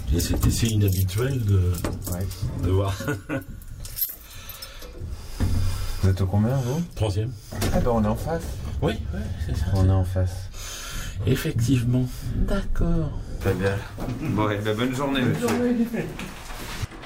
Et c'est inhabituel de voir. Vous êtes au combien, vous? 3e. Ah ben on est en face. Oui, c'est ça. On est en face. Effectivement. D'accord. Très bien. Bon, bonne journée, monsieur.